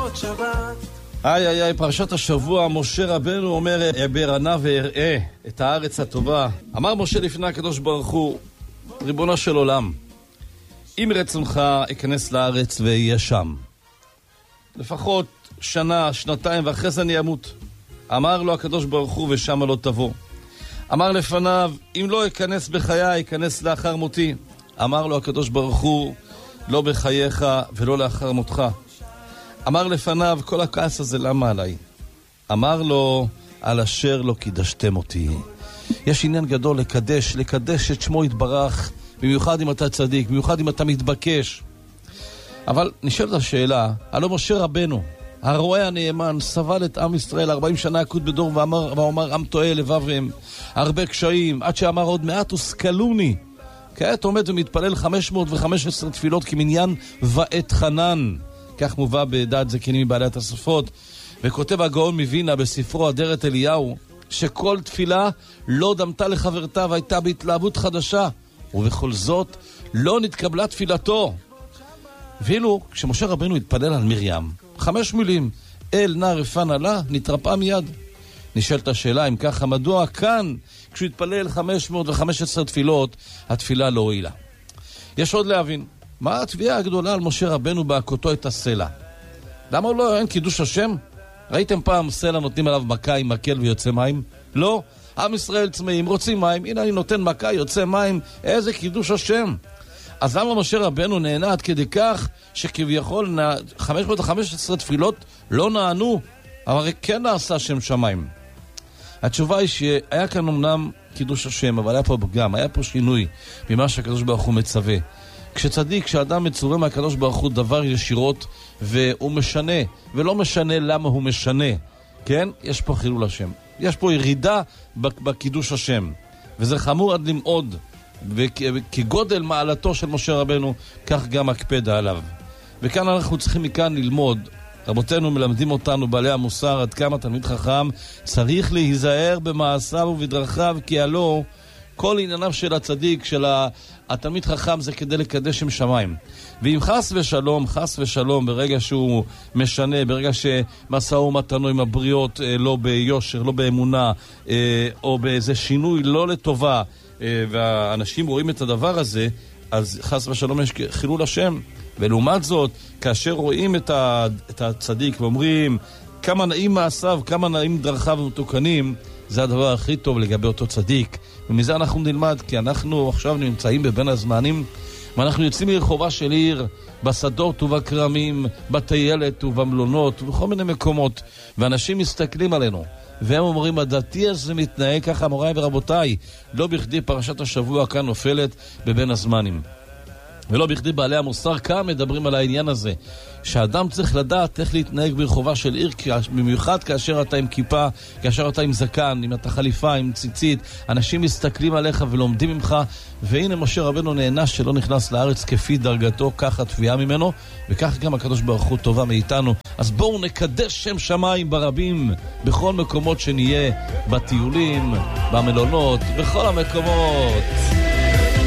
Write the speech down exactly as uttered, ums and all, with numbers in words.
עוד שבת. איי איי איי, פרשת השבוע, משה רבנו אומר, אברנה ואראה את הארץ הטובה. אמר משה לפני הקדוש ברוך הוא, ריבונו של עולם, אם רצונך אכנס לארץ ואהיה שם. לפחות שנה, שנתיים, ואחרי זה אני אמות. אמר לו הקדוש ברוך הוא, ושם לא תבוא. אמר לפניו, אם לא אכנס בחיי, אכנס לאחר מותי. אמר לו הקדוש ברוך הוא, לא בחייך ולא לאחר מותך. אמר לפניו, כל הכעס הזה למה עליי? אמר לו, על אשר לא קידשתם אותי. יש עניין גדול לקדש, לקדש את שמו יתברך, במיוחד אם אתה צדיק, במיוחד אם אתה מתבקש. אבל נשאלת השאלה, הלא משה רבנו, הרועה הנאמן, סבל את עם ישראל ארבעים שנה עקוד בדור, ואמר, ואומר עם טועה לבבם, הרבה קשיים, עד שאמר עוד מעט וסקלוני. כעת עומד ומתפלל חמש מאות וחמש עשרה תפילות כמניין ואת חנן. כך מובא בדעת זקנים מבעלי התוספות. וכותב הגאון מווינה בספרו אדרת אליהו, שכל תפילה לא דמתה לחברתה והייתה בהתלהבות חדשה, ובכל זאת לא נתקבלה תפילתו. ואילו כשמשה רבנו התפלל על מרים, חמש מילים, אל נא רפא לה, נתרפאה מיד. נשאלת השאלה, אם ככה, מדוע כאן, כשהוא התפלל חמש מאות וחמש עשרה תפילות, התפילה לא הועילה? יש עוד להבין, מה התביעה הגדולה על משה רבנו בהכותו את הסלע? למה לא, אין קידוש השם? ראיתם פעם סלע נותנים עליו מכה עם מקל ויוצא מים? לא, עם ישראל צמאים, רוצים מים, הנה אני נותן מכה, יוצא מים, איזה קידוש השם. אז למה משה רבנו נהנה עד כדי כך שכביכול חמש מאות וחמש עשרה תפילות לא נענו, אבל כן נעשה שם שמיים? התשובה היא שהיה כאן אמנם קידוש השם, אבל היה פה גם, היה פה שינוי ממה שהקדוש ברוך הוא מצווה. כשצדיק, כשאדם מצווה מהקדוש ברוך הוא דבר ישירות, והוא משנה, ולא משנה למה הוא משנה, כן? יש פה חילול השם. יש פה ירידה בקידוש השם, וזה חמור עד למעוד. וכגודל מעלתו של משה רבנו, כך גם הקפדה עליו. וכאן אנחנו צריכים מכאן ללמוד, רבותינו מלמדים אותנו בעלי המוסר, עד כמה תלמיד חכם צריך להיזהר במעשיו ובדרכיו, כי הלא כל ענייניו של הצדיק, של התלמיד חכם, זה כדי לקדש עם שמיים. ואם חס ושלום, חס ושלום, ברגע שהוא משנה, ברגע שמשאו ומתנו עם הבריות לא ביושר, לא באמונה, או באיזה שינוי לא לטובה, והאנשים רואים את הדבר הזה, אז חס ושלום יש חילול השם. ולעומת זאת, כאשר רואים את, ה, את הצדיק ואומרים כמה נעים מעשיו, כמה נעים דרכיו ומתוקנים, זה הדבר הכי טוב לגבי אותו צדיק. ומזה אנחנו נלמד, כי אנחנו עכשיו נמצאים בבין הזמנים, ואנחנו יוצאים מרחובה של עיר, בשדות ובקרמים, בטיילת ובמלונות ובכל מיני מקומות, ואנשים מסתכלים עלינו והם אומרים, הדתי הזה מתנהג ככה, מוריי ורבותיי. לא בכדי פרשת השבוע כאן נופלת בבין הזמנים, ולא בכדי בעלי המוסר כאן מדברים על העניין הזה, שאדם צריך לדעת איך להתנהג ברחובה של עיר, במיוחד כאשר אתה עם כיפה, כאשר אתה עם זקן, אם אתה חליפה, עם ציצית, אנשים מסתכלים עליך ולומדים ממך. והנה משה רבנו נענש שלא נכנס לארץ כפי דרגתו, כך התביעה ממנו, וכך גם הקדוש ברוך הוא טובה מאיתנו. אז בואו נקדש שם שמיים ברבים, בכל מקומות שנהיה, בטיולים, במלונות, בכל המקומות.